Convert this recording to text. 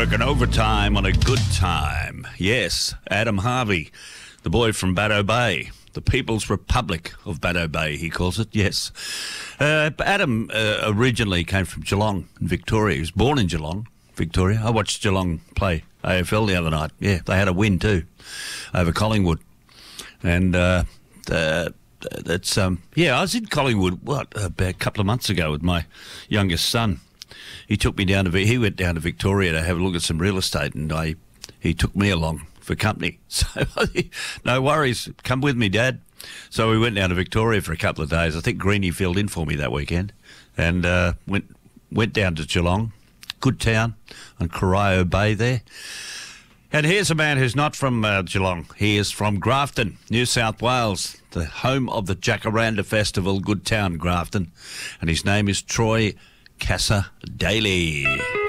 working overtime on a good time. Yes, Adam Harvey, the boy from Baddo Bay, the People's Republic of Baddo Bay, he calls it, yes. Adam originally came from Geelong in Victoria. He was born in Geelong, Victoria. I watched Geelong play AFL the other night. Yeah, they had a win too over Collingwood. And I was in Collingwood, about a couple of months ago with my youngest son. He took me down he went down to Victoria to have a look at some real estate, and he took me along for company. So no worries, come with me, Dad. So we went down to Victoria for a couple of days. I think Greenie filled in for me that weekend, and went down to Geelong, good town, on Corio Bay there. And here's a man who's not from Geelong. He is from Grafton, New South Wales, the home of the Jacaranda Festival, good town Grafton, and his name is Troy Cassar-Daley.